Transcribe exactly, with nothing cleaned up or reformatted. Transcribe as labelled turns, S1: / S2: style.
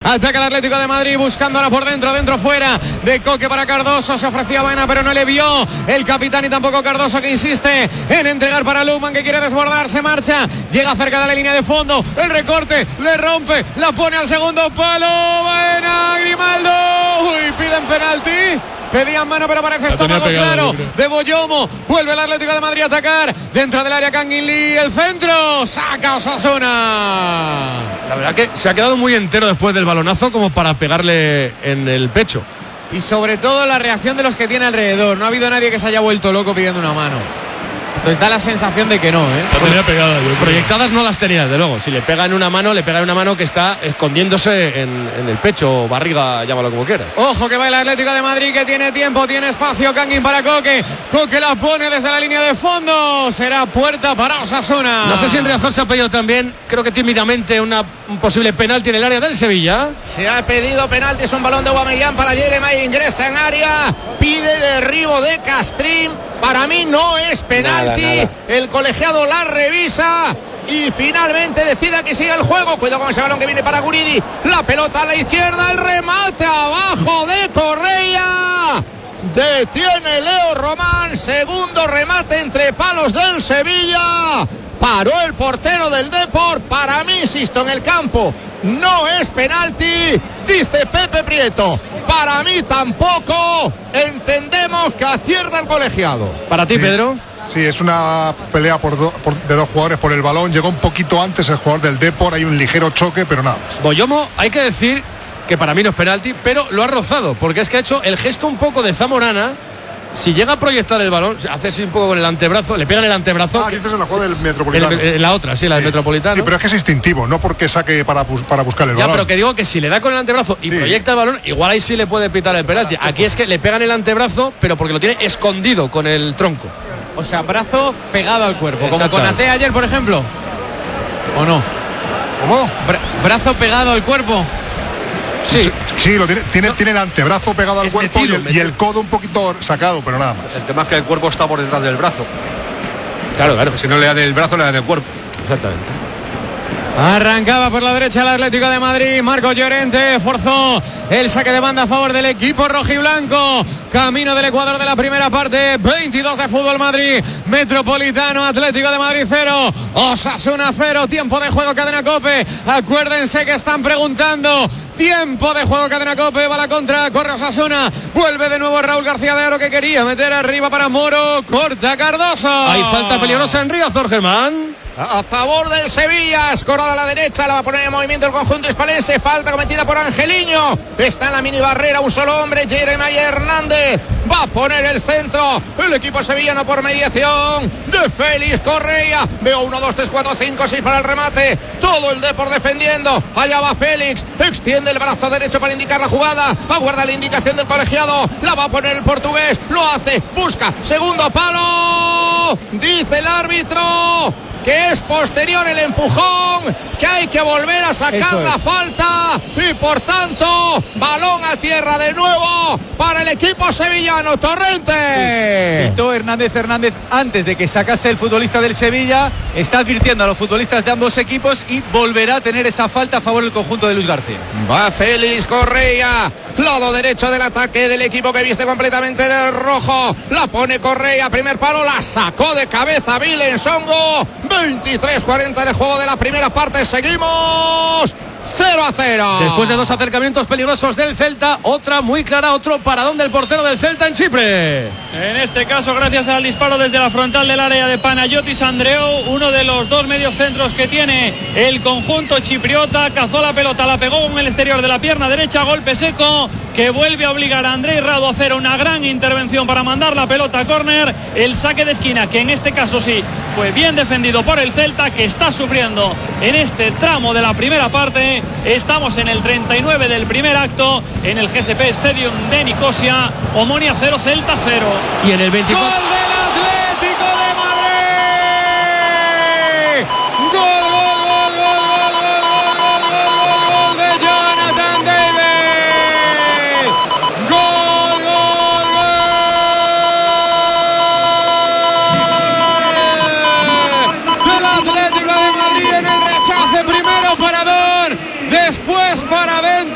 S1: Ataca el Atlético de Madrid buscando ahora por dentro, dentro fuera de Coque para Cardoso. Se ofrecía Baena pero no le vio el capitán y tampoco Cardoso, que insiste en entregar para Lukman, que quiere desbordar. Se marcha, llega cerca de la línea de fondo, el recorte, le rompe, la pone al segundo palo. Baena, Grimaldo. Uy, piden penalti. Pedían mano, pero parece estómago claro de Boyomo. Vuelve el Atlético de Madrid a atacar dentro del área. Kangin Lee, el centro, saca Osasuna.
S2: La verdad que se ha quedado muy entero después del balonazo como para pegarle en el pecho.
S1: Y sobre todo la reacción de los que tiene alrededor. No ha habido nadie que se haya vuelto loco pidiendo una mano. Entonces da la sensación de que no, ¿eh?
S2: La tenía pegada, yo proyectadas no las tenía, desde luego. Si le pega en una mano, le pega en una mano que está escondiéndose en, en el pecho o barriga, llámalo como quieras.
S1: Ojo que va el Atlético de Madrid, que tiene tiempo, tiene espacio. Kangin para Coque. Coque la pone desde la línea de fondo. Será puerta para Osasuna.
S2: No sé si en Riazor se ha pedido también, creo que tímidamente, una, un posible penalti en el área del Sevilla.
S3: Se ha pedido penalti, es un balón de Aubameyang para Jeremai, ingresa en área, pide derribo de Castrín. Para mí no es penalti. Nada, nada. El colegiado la revisa y finalmente decide que siga el juego. Cuidado con ese balón que viene para Guridi. La pelota a la izquierda, el remate abajo de Correa. Detiene Leo Román. Segundo remate entre palos del Sevilla. Paró el portero del Depor. Para mí, insisto, en el campo no es penalti, dice Pepe Prieto. Para mí tampoco. Entendemos que acierta el colegiado.
S2: Para ti, Pedro.
S4: Sí, es una pelea por do, por, de dos jugadores por el balón. Llegó un poquito antes el jugador del Depor. Hay un ligero choque, pero nada.
S2: Boyomo, hay que decir que para mí no es penalti, pero lo ha rozado, porque es que ha hecho el gesto un poco de Zamorana. Si llega a proyectar el balón, hace así un poco con el antebrazo, le pegan el antebrazo.
S4: Ah, dices en la jugada del Metropolitano.
S2: En, en la otra, sí, la del
S4: sí.
S2: Metropolitano.
S4: Sí, pero es que es instintivo, no porque saque para, para buscar el
S2: ya,
S4: balón.
S2: Ya, pero que digo que si le da con el antebrazo y sí. proyecta el balón, igual ahí sí le puede pitar el penalti. Aquí es que le pegan el antebrazo, pero porque lo tiene escondido con el tronco.
S1: O sea, brazo pegado al cuerpo, como con Ate ayer, por ejemplo. ¿O no?
S4: ¿Cómo?
S1: Bra brazo pegado al cuerpo.
S4: Sí, sí, lo tiene, tiene, no, tiene el antebrazo pegado al cuerpo metido, y, el, metido. y el codo un poquito sacado, pero nada más.
S5: El tema es que el cuerpo está por detrás del brazo.
S2: Claro, claro.
S5: Si no le da del brazo, le da del cuerpo.
S2: Exactamente.
S1: Arrancaba por la derecha el Atlético de Madrid. Marco Llorente forzó el saque de banda a favor del equipo rojiblanco. Camino del Ecuador de la primera parte. veintidós de fútbol Madrid. Metropolitano, Atlético de Madrid cero. Osasuna cero. Tiempo de juego, Cadena COPE. Acuérdense que están preguntando. Tiempo de juego, Cadena COPE. Va la contra. Corre Osasuna. Vuelve de nuevo Raúl García de Aro, que quería meter arriba para Moro. Corta Cardoso.
S2: Hay falta peligrosa en Riazor, Germán.
S3: A favor del Sevilla, escorada a la derecha, la va a poner en movimiento el conjunto hispalense. Falta cometida por Angeliño. Está en la mini barrera un solo hombre, Jeremai Hernández. Va a poner el centro el equipo sevillano por mediación de Félix Correa. Veo uno, dos, tres, cuatro, cinco, seis para el remate. Todo el Depor defendiendo. Allá va Félix. Extiende el brazo derecho para indicar la jugada. Aguarda la indicación del colegiado. La va a poner el portugués. Lo hace. Busca. Segundo palo. Dice el árbitro que es posterior el empujón, que hay que volver a sacar la falta y por tanto balón a tierra de nuevo para el equipo sevillano. Torrente.
S6: Quitó Hernández Hernández antes de que sacase el futbolista del Sevilla. Está advirtiendo a los futbolistas de ambos equipos y volverá a tener esa falta a favor del conjunto de Luis García.
S3: Va Félix Correa, lado derecho del ataque del equipo que viste completamente de rojo. La pone Correa, primer palo, la sacó de cabeza Vilen Songo. veintitrés cuarenta de juego de la primera parte. Seguimos cero a cero.
S2: Después de dos acercamientos peligrosos del Celta, otra muy clara, otro paradón del portero del Celta en Chipre.
S7: En este caso, gracias al disparo desde la frontal del área de Panayotis Andreou, uno de los dos mediocentros que tiene el conjunto chipriota. Cazó la pelota, la pegó con el exterior de la pierna derecha, golpe seco que vuelve a obligar a Andrei Rado a hacer una gran intervención para mandar la pelota a córner. El saque de esquina, que en este caso sí fue bien defendido por el Celta, que está sufriendo en este tramo de la primera parte. Estamos en el treinta y nueve del primer acto en el G S P Stadium de Nicosia. Omonia cero, Celta cero.
S2: Y en el veinticuatro...
S1: ¡Gol de